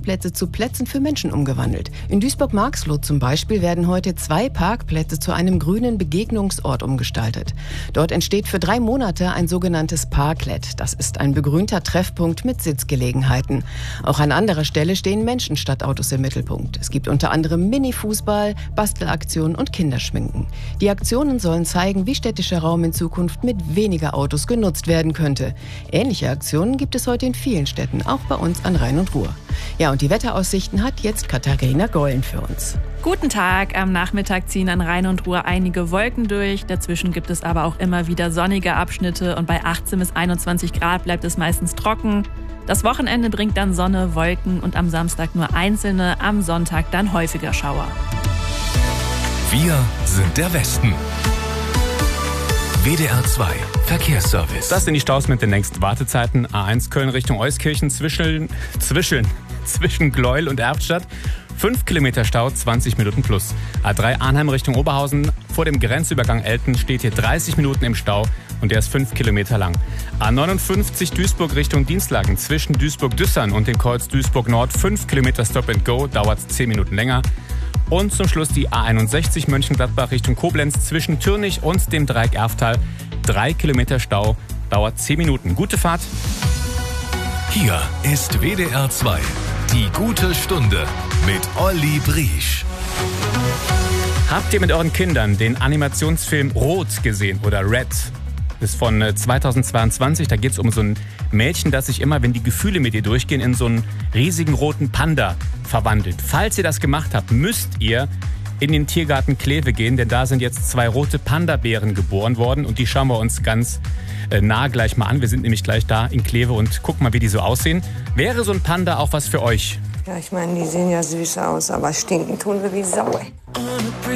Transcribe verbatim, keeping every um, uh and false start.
Parkplätze zu Plätzen für Menschen umgewandelt. In Duisburg-Marxloh zum Beispiel werden heute zwei Parkplätze zu einem grünen Begegnungsort umgestaltet. Dort entsteht für drei Monate ein sogenanntes Parklet. Das ist ein begrünter Treffpunkt mit Sitzgelegenheiten. Auch an anderer Stelle stehen Menschen statt Autos im Mittelpunkt. Es gibt unter anderem Mini-Fußball, Bastelaktionen und Kinderschminken. Die Aktionen sollen zeigen, wie städtischer Raum in Zukunft mit weniger Autos genutzt werden könnte. Ähnliche Aktionen gibt es heute in vielen Städten, auch bei uns an Rhein und Ruhr. Ja, und die Wetteraussichten hat jetzt Katharina Gollen für uns. Guten Tag. Am Nachmittag ziehen an Rhein und Ruhr einige Wolken durch. Dazwischen gibt es aber auch immer wieder sonnige Abschnitte und bei achtzehn bis einundzwanzig Grad bleibt es meistens trocken. Das Wochenende bringt dann Sonne, Wolken und am Samstag nur einzelne, am Sonntag dann häufiger Schauer. Wir sind der Westen. W D R zwei Verkehrsservice. Das sind die Staus mit den längsten Wartezeiten. A eins Köln Richtung Euskirchen zwischen, zwischen, zwischen Gleuel und Erftstadt. fünf Kilometer Stau, zwanzig Minuten plus. A drei Arnheim Richtung Oberhausen. Vor dem Grenzübergang Elten steht hier dreißig Minuten im Stau und der ist fünf Kilometer lang. A neunundfünfzig Duisburg Richtung Dienstlaken zwischen Duisburg-Düssern und dem Kreuz Duisburg-Nord. fünf Kilometer Stop and Go, dauert zehn Minuten länger. Und zum Schluss die A einundsechzig Mönchengladbach Richtung Koblenz zwischen Türnich und dem Dreieck Erftal. drei Kilometer Stau, dauert zehn Minuten. Gute Fahrt. Hier ist W D R zwei, die gute Stunde mit Olli Briesch. Habt ihr mit euren Kindern den Animationsfilm Rot gesehen oder Red? Das ist von zweitausendzweiundzwanzig. Da geht es um so ein Mädchen, das sich immer, wenn die Gefühle mit ihr durchgehen, in so einen riesigen roten Panda verwandelt. Falls ihr das gemacht habt, müsst ihr in den Tiergarten Kleve gehen, denn da sind jetzt zwei rote Panda-Bären geboren worden und die schauen wir uns ganz äh, nah gleich mal an. Wir sind nämlich gleich da in Kleve und gucken mal, wie die so aussehen. Wäre so ein Panda auch was für euch? Ja, ich meine, die sehen ja süß aus, aber stinken tun wir wie Sau.